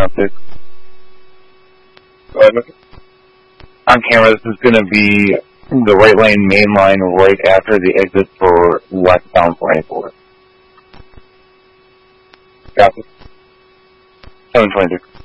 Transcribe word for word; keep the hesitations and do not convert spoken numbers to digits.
oh six. Go ahead, Mister On camera, this is going to be the right lane main line right after the exit for westbound twenty-four. Copy. seven twenty-six.